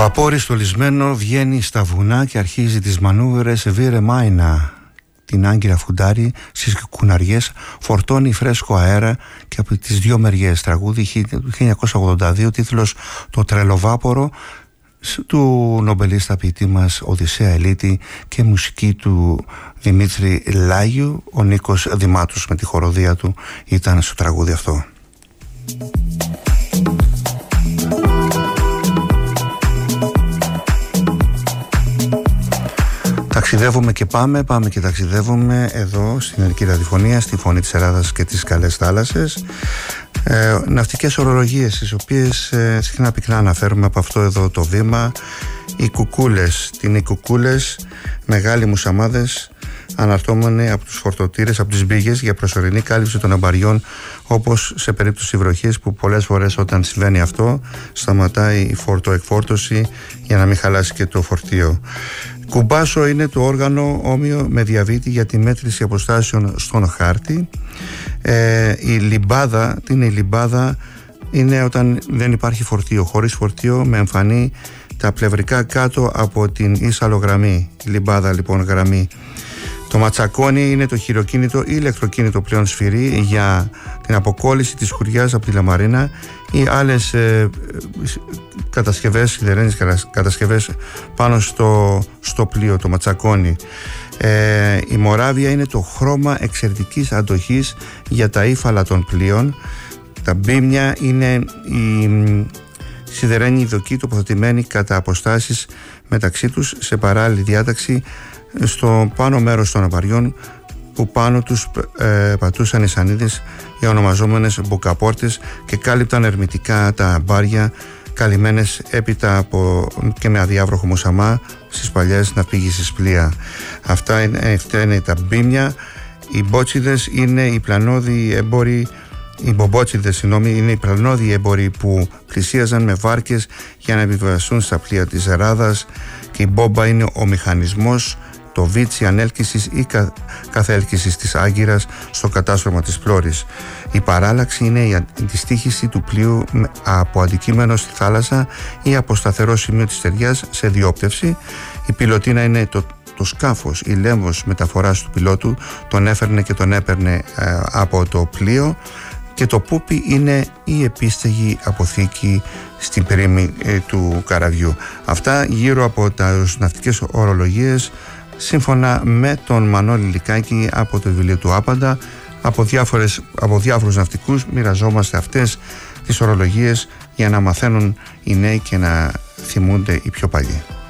Βαπόρι στολισμένο βγαίνει στα βουνά και αρχίζει τις μανούβρες Βίρε Μάινα. Την Άγκυρα φουντάρει στις κουναριές, φορτώνει φρέσκο αέρα και από τις δύο μεριές. Τραγούδι 1982, τίτλος «Το τρελοβάπορο» του νομπελίστα ποιητή μας Οδυσσέα Ελίτη και μουσική του Δημήτρη Λάγιου. Ο Νίκος Δημάτους με τη χοροδία του ήταν στο τραγούδι αυτό. Ταξιδεύουμε και πάμε και ταξιδεύουμε εδώ στην Ελληνική Ραδιοφωνία, στη Φωνή της Ελλάδας και τις καλές θάλασσες. Ναυτικές ορολογίες, τις οποίες συχνά πυκνά αναφέρουμε από αυτό εδώ το βήμα. Οι κουκούλες, οι κουκούλες, μεγάλοι μουσαμάδες αναρτώμενοι από τους φορτωτήρες, από τις μπήγες για προσωρινή κάλυψη των αμπαριών, όπως σε περίπτωση βροχής που πολλές φορές όταν συμβαίνει αυτό σταματάει η φορτοεκφόρτωση για να μην χαλάσει και το φορτίο. Κουμπάσο είναι το όργανο όμοιο με διαβήτη για τη μέτρηση αποστάσεων στον χάρτη. Η λιμπάδα, τι είναι η λιμπάδα? Είναι όταν δεν υπάρχει φορτίο, χωρίς φορτίο, με εμφανή τα πλευρικά κάτω από την ίσαλογραμμή. Λιμπάδα λοιπόν γραμμή. Το ματσακόνι είναι το χειροκίνητο ή ηλεκτροκίνητο πλέον σφυρί για την αποκόλληση της σκουριάς από τη λαμαρίνα ή άλλες κατασκευές, σιδερένιες κατασκευές πάνω στο πλοίο, το ματσακόνι. Η μοράβια είναι το χρώμα εξαιρετικής αντοχής για τα ύφαλα των πλοίων. Τα μπίμια είναι η σιδερένιοι δοκοί τοποθετημένοι κατά αποστάσεις μεταξύ τους σε παράλληλη διάταξη στο πάνω μέρος των αμπαριών, που πάνω τους πατούσαν οι σανίδες, οι ονομαζόμενες μπουκαπόρτες, και κάλυπταν ερμητικά τα αμπάρια καλυμμένες έπειτα και με αδιάβροχο μουσαμά στις παλιές ναυπήγησης πλοία. Αυτά είναι τα μπίμια. Οι μπότσιδες είναι οι πλανόδιοι έμποροι. Οι μπομπότσιδες, είναι οι πλανόδιοι έμποροι που πλησίαζαν με βάρκες για να επιβιβαστούν στα πλοία της Ελλάδας, και η μπόμπα είναι ο μηχανισμός, το βίτσι ανέλκυσης ή καθέλκυσης της άγκυρας στο κατάστρωμα της πλώρης. Η παράλλαξη είναι η αντιστοίχηση του πλοίου από αντικείμενο στη θάλασσα ή από σταθερό σημείο της στεριάς σε διόπτευση. Η πιλωτίνα είναι το σκάφος, η λέμβος μεταφοράς του πιλότου, τον έφερνε και τον έπαιρνε από το πλοίο, και το πούπι είναι η επίστεγη αποθήκη στην περίμη του καραβιού. Αυτά γύρω από τις ναυτικές ορολογίες, σύμφωνα με τον Μανώλη Λικάκη από το βιβλίο του Άπαντα. Από διάφορους ναυτικούς μοιραζόμαστε αυτές τις ορολογίες για να μαθαίνουν οι νέοι και να θυμούνται οι πιο παλιοί.